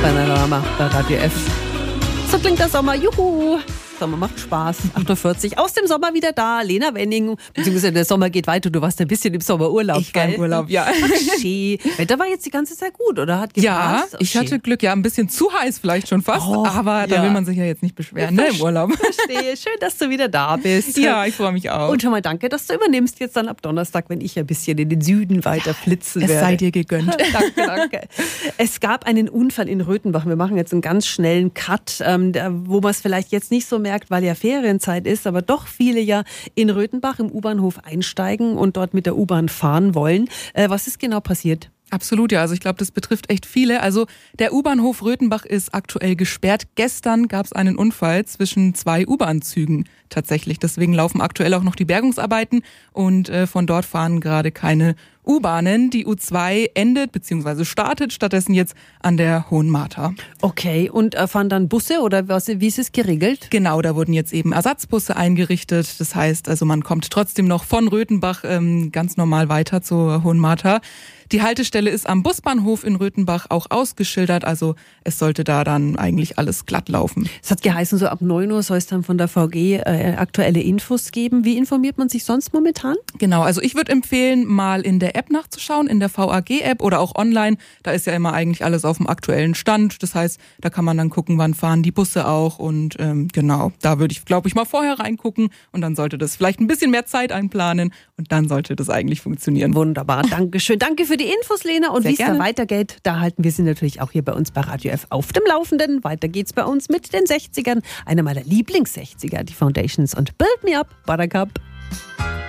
Panorama bei Radio F. So klingt der Sommer. Juhu! Sommer macht Spaß. 48. Aus dem Sommer wieder da. Lena Wenning. Beziehungsweise der Sommer geht weiter. Du warst ein bisschen im Sommerurlaub. Ich war im Urlaub, ja. Ach, schön. Wetter war jetzt die ganze Zeit gut, oder? Hat gepasst? Ja, ich hatte Glück. Ja, ein bisschen zu heiß vielleicht schon fast. Aber da will man sich ja jetzt nicht beschweren, ne, im Urlaub. Verstehe. Schön, dass du wieder da bist. Ja, ich freue mich auch. Und schon mal danke, dass du übernimmst jetzt dann ab Donnerstag, wenn ich ein bisschen in den Süden weiter flitzen werde. Es sei dir gegönnt. Danke. Es gab einen Unfall in Röthenbach. Wir machen jetzt einen ganz schnellen Cut, wo man es vielleicht jetzt nicht so merkt, weil ja Ferienzeit ist, aber doch viele ja in Röthenbach im U-Bahnhof einsteigen und dort mit der U-Bahn fahren wollen. Was ist genau passiert? Absolut, ja. Also ich glaube, das betrifft echt viele. Also der U-Bahnhof Röthenbach ist aktuell gesperrt. Gestern gab es einen Unfall zwischen 2 U-Bahn-Zügen tatsächlich. Deswegen laufen aktuell auch noch die Bergungsarbeiten und von dort fahren gerade keine U-Bahnen. Die U2 endet bzw. startet stattdessen jetzt an der Hohen Martha. Okay, und fahren dann Busse oder wie ist es geregelt? Genau, da wurden jetzt eben Ersatzbusse eingerichtet. Das heißt, also man kommt trotzdem noch von Röthenbach ganz normal weiter zur Hohen Martha. Die Haltestelle ist am Busbahnhof in Röthenbach auch ausgeschildert, also es sollte da dann eigentlich alles glatt laufen. Es hat geheißen, so ab 9 Uhr soll es dann von der VG aktuelle Infos geben. Wie informiert man sich sonst momentan? Genau, also ich würde empfehlen, mal in der App nachzuschauen, in der VAG-App oder auch online. Da ist ja immer eigentlich alles auf dem aktuellen Stand. Das heißt, da kann man dann gucken, wann fahren die Busse auch und genau, da würde ich, glaube ich, mal vorher reingucken und dann sollte das vielleicht ein bisschen mehr Zeit einplanen und dann sollte das eigentlich funktionieren. Wunderbar, Dankeschön. Danke für die Infos, Lena. Und wie es da gerne weitergeht, da halten wir Sie natürlich auch hier bei uns bei Radio F auf dem Laufenden. Weiter geht's bei uns mit den 60ern. Einer meiner Lieblings-60er, die Foundations und Build Me Up, Buttercup.